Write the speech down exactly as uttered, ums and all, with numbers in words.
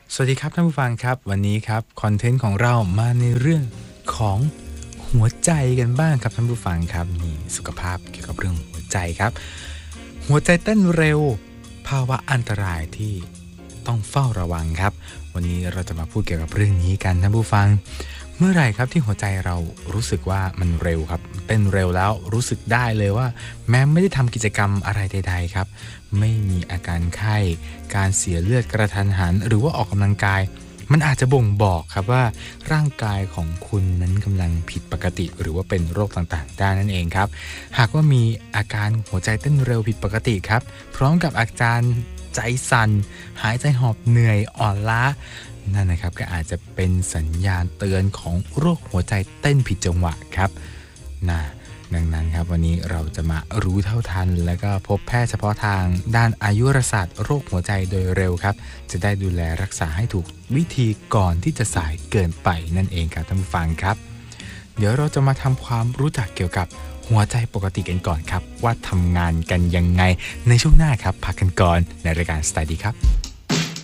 สวัสดีครับท่านผู้ฟังครับวันนี้ครับคอนเทนต์ของเรามาในเรื่องของหัวใจกันบ้างครับท่านผู้ฟังครับนี่สุขภาพเกี่ยวกับเรื่องหัวใจครับหัวใจเต้นเร็วภาวะอันตรายที่ต้องเฝ้าระวังครับวันนี้เราจะมาพูดเกี่ยวกับเรื่องนี้กันท่านผู้ฟังเมื่อไหร่ครับที่หัวใจเรารู้สึกว่ามันเร็วครับเต้นเร็วแล้วรู้สึกได้เลยว่าแม้ไม่ได้ทำกิจกรรมอะไรใดๆครับไม่มีอาการไข้การเสียเลือดกระทันหันหรือว่าออกกำลังกายมันอาจจะบ่งบอกครับว่าร่างกายของคุณนั้นกำลังผิดปกติหรือว่าเป็นโรคต่างๆได้นั่นเองครับหากว่ามีอาการหัวใจเต้นเร็วผิดปกติครับพร้อมกับอาการใจสั่นหายใจหอบเหนื่อยอ่อนล้านั่นนะครับก็อาจจะเป็นสัญญาณเตือนของโรคหัวใจเต้นผิดจังหวะครับนะดังนั้นครับวันนี้เราจะมารู้เท่าทันและก็พบแพทย์เฉพาะทางด้านอายุรศาสตร์โรคหัวใจโดยเร็วครับจะได้ดูแลรักษาให้ถูกวิธีก่อนที่จะสายเกินไปนั่นเองครับท่านผู้ฟังครับเดี๋ยวเราจะมาทำความรู้จักเกี่ยวกับหัวใจปกติกันก่อนครับว่าทำงานกันยังไงในช่วงหน้าครับพักกันก่อนในรายการสไตล์ดีครับ